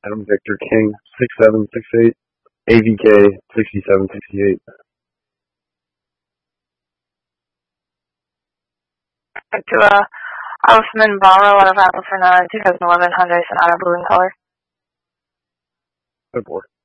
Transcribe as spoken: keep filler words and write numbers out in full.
Adam Victor King, six seven six eight, A V K, sixty-seven sixty-eight. To uh, Osman Barrow out of Apple for nine, two thousand eleven Hyundai Sonata blue in color. Good board.